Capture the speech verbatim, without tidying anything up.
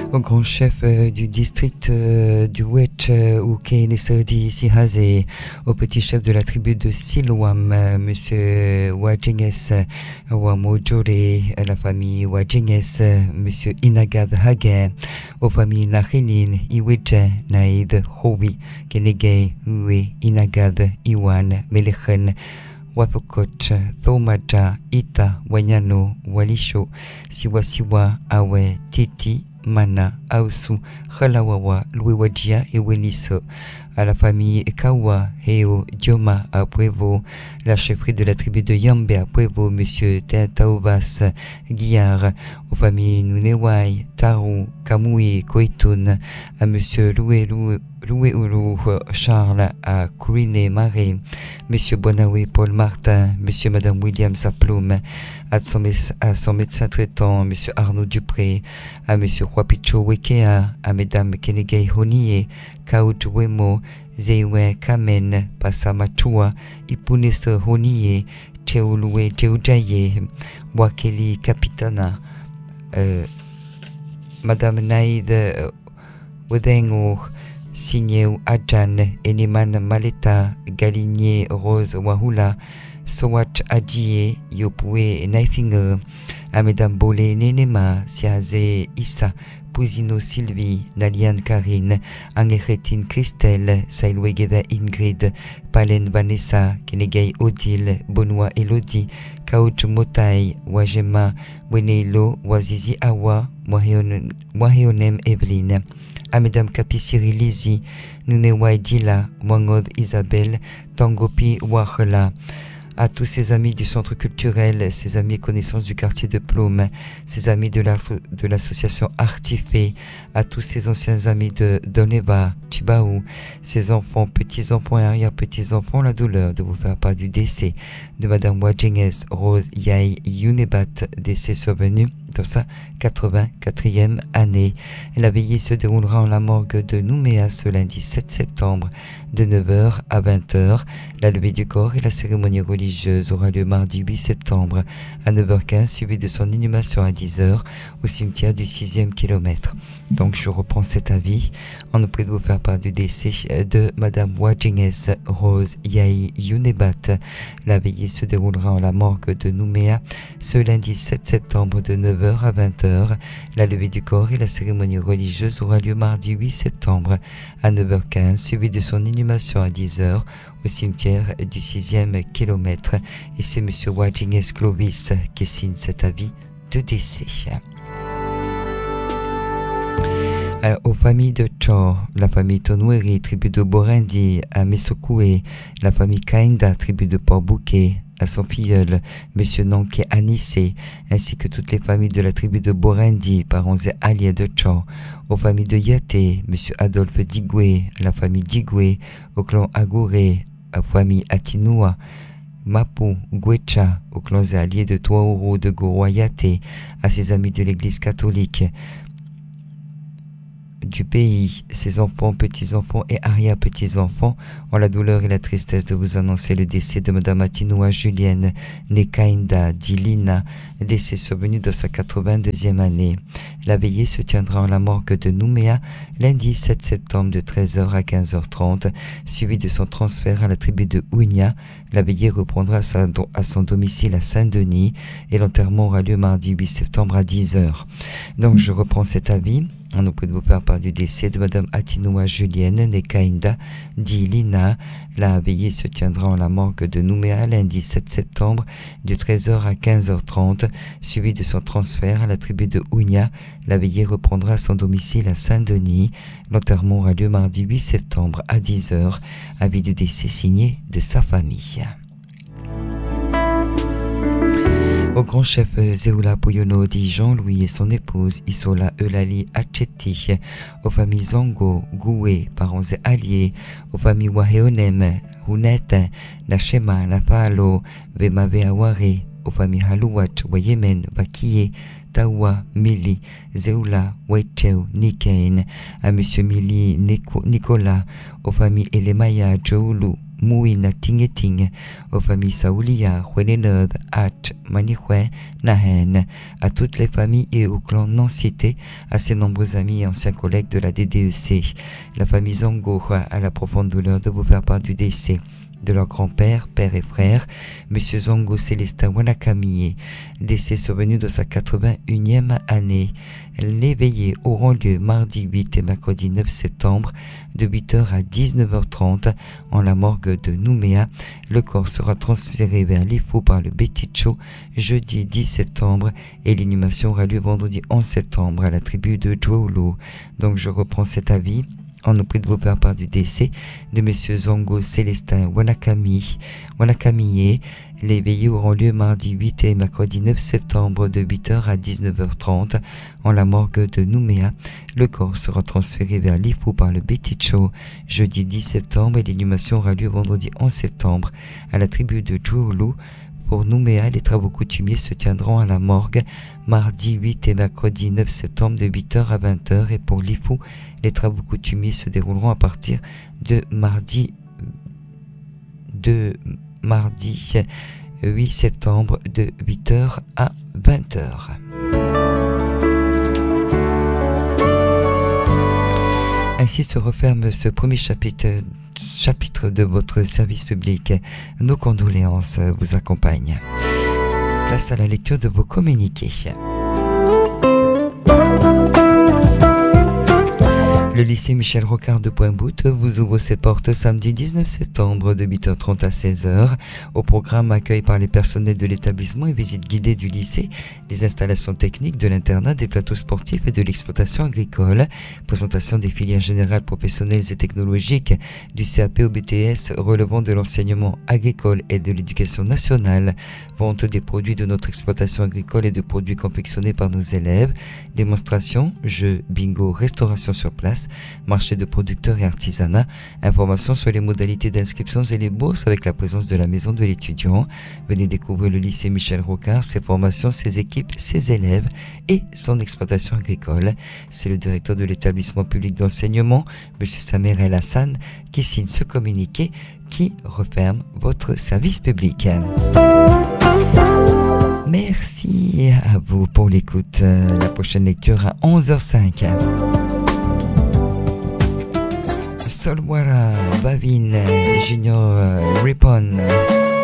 au grand chef euh, du district euh, du Wetch euh, ou Kainesodi Sihaze, au petit chef de la tribu de Siloam, euh, monsieur Wajenges Wamojore, à la famille Wajenges, euh, monsieur Inagad Hage, aux familles Nachinin, Iweje, Naïd, Howi, Kenegay, Uwe, Inagad, Iwan, Melechen, Wathokoch, Thomaja, Ita, Wanyano, Walisho, Siwasiwa, Awe, Titi, Mana, Ausu, Khalawawa, Louewajia et Weniso, à la famille Kawa, Heo, Dioma, à Puevo, la chefferie de la tribu de Yambe à Puevo, monsieur Teataovas, Guillard, aux familles Nunewai, Taru, Kamui, Koitun, à monsieur Loué Loué Loué-Oulou, Charles à Couriné Marais, monsieur Bonawe Paul Martin, monsieur Madame William Saploum, à son, à son médecin traitant, monsieur Arnaud Dupré, à monsieur Huapicho Wekea, à mesdames Kenegay Honie, Kauj Wemo, Zeiwe Kamen, Passamachua, Ipunestre Honie, Cheouloué Cheoujaye, Wakeli Capitana, euh, madame Naïd euh, Wedengo, Signé Adjan, Eneman Maleta, Galigné Rose Wahula, Sowach Adjie, Yopwe Naifinger, à Mesdames Bolé Nenema, Siaze Issa, Pousino Sylvie, Naliane Karine, Angeretine Christelle, Sailwegeda Ingrid, Palen Vanessa, Kenegay Odile, Benoît Elodie, Kauch Motai, Wajema, Wenelo, Wazizi Awa, Waheonem Eveline, à Mesdames Kapisiri Lizi, Nunewai Dila, Wangod Isabelle, Tangopi Wahela, à tous ses amis du centre culturel, ses amis et connaissances du quartier de Plume, ses amis de l'association Artifé, à tous ses anciens amis de Doneva, Chibaou, ses enfants, petits-enfants et arrière-petits-enfants, la douleur de vous faire part du décès de Madame Wajenges Rose Yaï Yunebat, décès survenu dans sa quatre-vingt-quatrième année. La veillée se déroulera en la morgue de Nouméa ce lundi sept septembre de neuf heures à vingt heures. La levée du corps et la cérémonie religieuse aura lieu mardi huit septembre à neuf heures quinze, suivi de son inhumation à dix heures au cimetière du sixième kilomètre. Donc je reprends cet avis en nous prie de vous faire part du décès de Madame Wajenges Rose Yaï Yunebat. La veillée se déroulera en la morgue de Nouméa ce lundi sept septembre de neuf heures à vingt heures. La levée du corps et la cérémonie religieuse aura lieu mardi huit septembre à neuf heures quinze, suivi de son inhumation à dix heures au cimetière du sixième kilomètre. Et c'est monsieur Wajenges Clovis qui signe cet avis de décès. Alors, aux familles de Cho, la famille Tonoueri, tribu de Borendi, à Mesokoué, la famille Kainda, tribu de Port-Bouquet, à son filleul, monsieur Nanké Anissé, ainsi que toutes les familles de la tribu de Borendi, parents et alliés de Cho, aux familles de Yaté, monsieur Adolphe Digoué, la famille Digoué, au clan Agouré, à la famille Atinoua, Mapu, Gwecha, aux clans et alliés de Touaouro, de Goroa Yaté, à ses amis de l'église catholique du pays, ses enfants, petits-enfants et arrière-petits-enfants ont la douleur et la tristesse de vous annoncer le décès de Madame Atinoua Julienne Nekainda Dilina, décès survenu dans sa quatre-vingt-deuxième année. La veillée se tiendra en la morgue de Nouméa lundi sept septembre de treize heures à quinze heures trente, suivi de son transfert à la tribu de Ounia. La veillée reprendra sa, à son domicile à Saint-Denis et l'enterrement aura lieu mardi huit septembre à dix heures. Donc je reprends cet avis. On nous prie de vous faire part du décès de Madame Atinoua Julienne Nekainda Dilina. La veillée se tiendra en la morgue de Nouméa lundi sept septembre de treize heures à quinze heures trente, suivi de son transfert à la tribu de Ounia. La veillée reprendra son domicile à Saint-Denis. L'enterrement aura lieu mardi huit septembre à dix heures. Avis de décès signé de sa famille. Au grand chef Zeoula Pouyono dit Jean-Louis et son épouse Isola Eulalie Achetti, aux familles Zongo, Goué, parents et alliés, aux familles Waheonem, Hunet, Nachema, Lafalo, Vemaveaware, aux familles Halouach, Wayemen, Bakie, Tawa, Mili, Zeoula, Weicheu, Nikain, à monsieur Mili Nicolas, aux familles Elemaya, Joulu, Mouina Tingeting, aux familles Saoulia, Huenenod, Hach, Manihue, Nahen, à toutes les familles et au clan non cités, à ses nombreux amis et anciens collègues de la D D E C, la famille Zongo, à la profonde douleur de vous faire part du décès de leur grand-père, père et frère, M. Zongo Célestin Wanakamiye, décès survenu de sa quatre-vingt-unième année. Les veillées auront lieu mardi huit et mercredi neuf septembre de huit heures à dix-neuf heures trente en la morgue de Nouméa. Le corps sera transféré vers l'Ifou par le Beticho jeudi dix septembre et l'inhumation aura lieu vendredi onze septembre à la tribu de Djououlou. Donc je reprends cet avis. On nous prie de vous faire part du décès de M. Zongo Célestin Wanakami, Wanakamiye. Les veillées auront lieu mardi huit et mercredi neuf septembre de huit heures à dix-neuf heures trente en la morgue de Nouméa. Le corps sera transféré vers l'Ifou par le Beticho jeudi dix septembre et l'inhumation aura lieu vendredi onze septembre à la tribu de Djououlou. Pour Nouméa, les travaux coutumiers se tiendront à la morgue mardi huit et mercredi neuf septembre de huit heures à vingt heures et pour l'Ifou, les travaux coutumiers se dérouleront à partir de mardi, de mardi huit septembre de huit heures à vingt heures. Ainsi se referme ce premier chapitre, chapitre de votre service public. Nos condoléances vous accompagnent. Place à la lecture de vos communiqués. Le lycée Michel Rocard de Pointe-Boute vous ouvre ses portes samedi dix-neuf septembre de huit heures trente à seize heures. Au programme, accueil par les personnels de l'établissement et visite guidée du lycée, des installations techniques de l'internat, des plateaux sportifs et de l'exploitation agricole. Présentation des filières générales professionnelles et technologiques du C A P au B T S relevant de l'enseignement agricole et de l'éducation nationale. Vente des produits de notre exploitation agricole et de produits confectionnés par nos élèves. Démonstration, jeux, bingo, restauration sur place. Marché de producteurs et artisanat, informations sur les modalités d'inscription et les bourses avec la présence de la maison de l'étudiant. Venez découvrir le lycée Michel Rocard, ses formations, ses équipes, ses élèves et son exploitation agricole. C'est le directeur de l'établissement public d'enseignement, M. Samer El Hassan, qui signe ce communiqué qui referme votre service public. Merci à vous pour l'écoute. La prochaine lecture à onze heures cinq. Solwara, Bavin, Junior, Ripon.